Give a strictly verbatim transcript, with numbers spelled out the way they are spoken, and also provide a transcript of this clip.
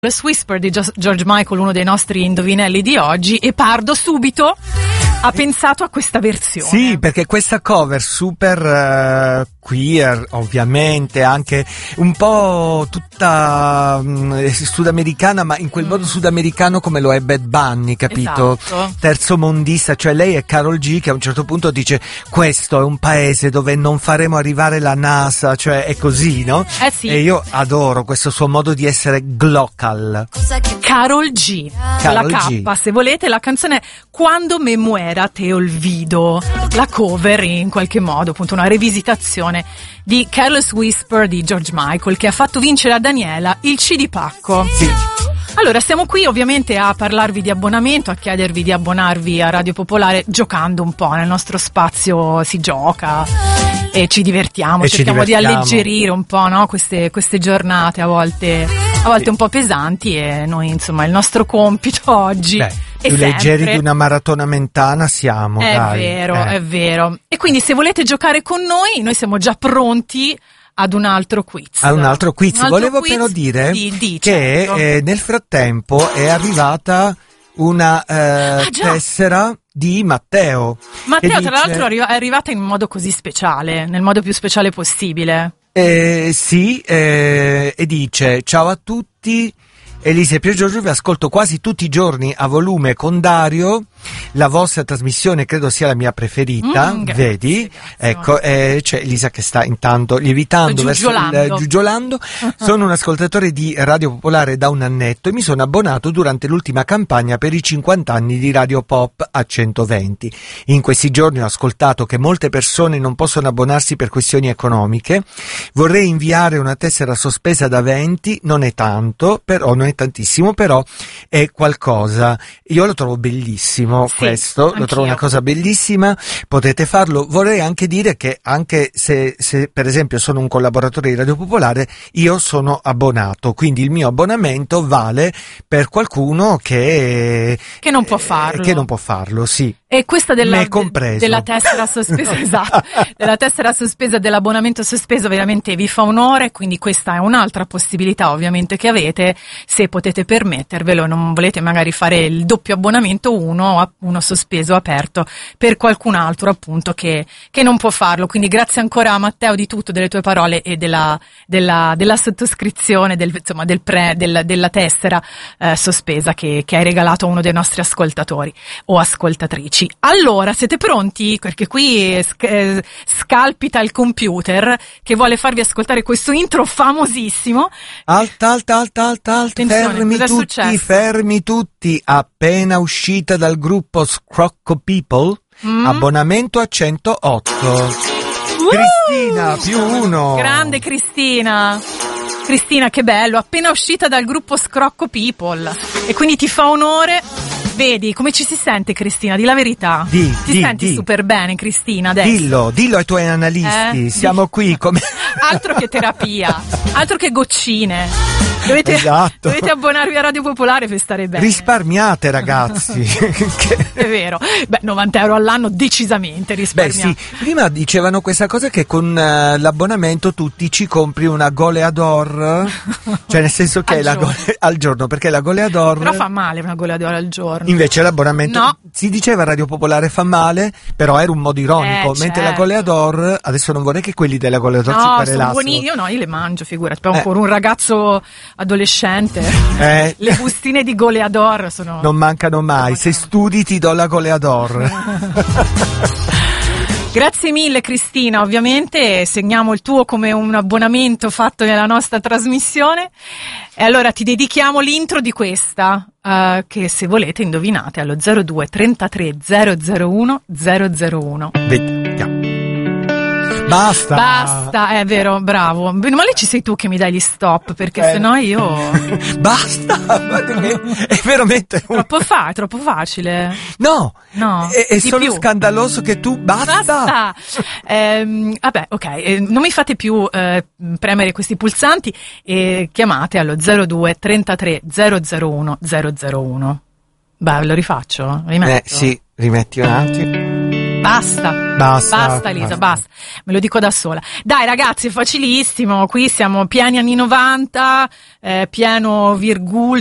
Careless Whisper di George Michael, uno dei nostri indovinelli di oggi, e Pardo subito ha pensato a questa versione. Sì, perché questa cover super uh, queer, ovviamente, anche un po' tutta um, sudamericana, ma in quel mm. modo sudamericano come lo è Bad Bunny, capito? Esatto. Terzomondista, cioè lei è Karol G che a un certo punto dice: questo è un paese dove non faremo arrivare la NASA, cioè è così, no? Eh sì. E io adoro questo suo modo di essere glocal. Karol G, Karol la K, G. se volete, la canzone è Quando me muera te olvido, la cover in qualche modo, appunto una rivisitazione di Careless Whisper di George Michael, che ha fatto vincere a Daniela il C D Pacco. Sì. Allora, siamo qui ovviamente a parlarvi di abbonamento, a chiedervi di abbonarvi a Radio Popolare, giocando un po'. Nel nostro spazio si gioca e ci divertiamo, e cerchiamo ci divertiamo. di alleggerire un po', no? queste, queste giornate a volte, a volte un po' pesanti, e noi, insomma, il nostro compito oggi Beh, è più leggeri sempre... di una maratona mentana siamo. È dai. vero, eh. è vero. E quindi se volete giocare con noi, noi siamo già pronti ad un altro quiz. A un altro quiz. Un altro Volevo quiz però dire di, di, che certo. eh, nel frattempo è arrivata una eh, Ah, già. tessera di Matteo. Matteo, che tra dice, l'altro, arri- è arrivata in modo così speciale, nel modo più speciale possibile. Eh, sì, eh, e dice: ciao a tutti, Elisa e Pier Giorgio, vi ascolto quasi tutti i giorni a volume con Dario, la vostra trasmissione credo sia la mia preferita, Mm, grazie, vedi? grazie. Ecco, eh, c'è Elisa che sta intanto lievitando verso il Giugiolando. giugiolando. Sono un ascoltatore di Radio Popolare da un annetto e mi sono abbonato durante l'ultima campagna per i cinquanta anni di Radio Pop a centoventi. In questi giorni ho ascoltato che molte persone non possono abbonarsi per questioni economiche. Vorrei inviare una tessera sospesa da venti, non è tanto, però non è tantissimo, però è qualcosa. Io lo trovo bellissimo. Sì, questo, anch'io. lo trovo una cosa bellissima, potete farlo. Vorrei anche dire che anche se, se per esempio sono un collaboratore di Radio Popolare, io sono abbonato, quindi il mio abbonamento vale per qualcuno che Che non può farlo. che non può farlo, sì. E questa della, Me compreso. della tessera sospesa, esatto, della tessera sospesa, dell'abbonamento sospeso, veramente vi fa onore, quindi questa è un'altra possibilità ovviamente che avete, se potete permettervelo, non volete magari fare il doppio abbonamento, uno, uno sospeso aperto per qualcun altro appunto che, che non può farlo. Quindi grazie ancora a Matteo di tutto, delle tue parole e della, della, della sottoscrizione, del, insomma del pre, del, della tessera eh, sospesa che, che hai regalato a uno dei nostri ascoltatori o ascoltatrici. Allora, siete pronti? Perché qui sc- scalpita il computer che vuole farvi ascoltare questo intro famosissimo. Alta, alta, alta, alta, alta, Attenzione, fermi cos'è tutti, successo? fermi tutti, appena uscita dal gruppo Scrocco People, Mm. abbonamento a centootto. Uh! Cristina, più uno. Grande Cristina. Cristina, che bello, appena uscita dal gruppo Scrocco People. E quindi ti fa onore. Vedi come ci si sente, Cristina? Di la verità. Di, ti di, senti di. super bene, Cristina, adesso. Dillo, dillo ai tuoi analisti, Eh? siamo qui come... Altro che terapia, altro che goccine. Dovete, Esatto. dovete abbonarvi a Radio Popolare per stare bene. Risparmiate, ragazzi. È vero. Beh, novanta euro all'anno decisamente Beh risparmiate. sì, prima dicevano questa cosa che con uh, l'abbonamento tu ti ci compri una Goleador, cioè nel senso che Al è la giorno. gole- al giorno, perché la Goleador... Però fa male una goleadora al giorno. Invece l'abbonamento, No. si diceva Radio Popolare fa male, però era un modo ironico, Eh, mentre la certo. Goleador, adesso non vorrei che quelli della Goleador ci No, sono querelassero. buoni. Io no, io le mangio, figurati. Poi Eh. ancora un ragazzo adolescente. Eh. Le bustine di Goleador sono... Non mancano mai, se studi ti do la Goleador. Grazie mille Cristina, ovviamente segniamo il tuo come un abbonamento fatto nella nostra trasmissione e allora ti dedichiamo l'intro di questa uh, che se volete indovinate allo zero due trentatré zero zero uno zero zero uno. Vediamo. Basta. Basta, è vero, bravo. Bene, ma lì ci sei tu che mi dai gli stop perché Eh. sennò io... Basta, ma è veramente un... Troppo fa, è troppo facile. No, No, è, è di solo più. scandaloso che tu basta. Basta! Ehm, vabbè, ok, eh, non mi fate più eh, premere questi pulsanti e chiamate allo zero due trentatré zero zero uno zero zero uno. Beh, lo rifaccio? Rimetto? Eh sì, rimetti un attimo. Basta. Basta. Basta Elisa, basta. basta. Me lo dico da sola. Dai ragazzi, è facilissimo. Qui siamo pieni anni novanta, eh, pieno virgul